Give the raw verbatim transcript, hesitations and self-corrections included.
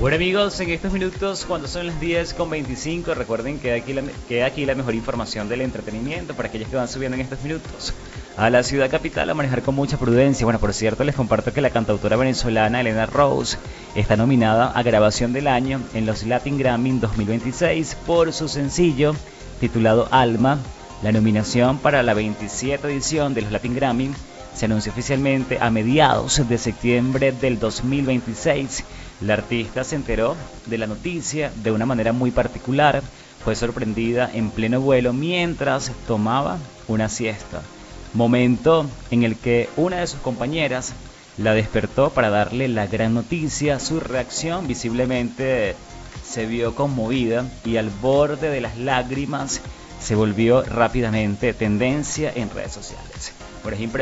Bueno amigos, en estos minutos cuando son las diez con veinticinco, recuerden que aquí, la, que aquí la mejor información del entretenimiento para aquellos que van subiendo en estos minutos a la ciudad capital a manejar con mucha prudencia. Bueno, por cierto, les comparto que la cantautora venezolana Elena Rose está nominada a Grabación del Año en los Latin Grammy dos mil veintiséis por su sencillo titulado Alma. La nominación para la veintisiete edición de los Latin Grammy se anunció oficialmente a mediados de septiembre del dos mil veintiséis. La artista se enteró de la noticia de una manera muy particular. Fue sorprendida en pleno vuelo mientras tomaba una siesta. Momento en el que una de sus compañeras la despertó para darle la gran noticia. Su reacción visiblemente se vio conmovida y al borde de las lágrimas se volvió rápidamente tendencia en redes sociales. Por ejemplo,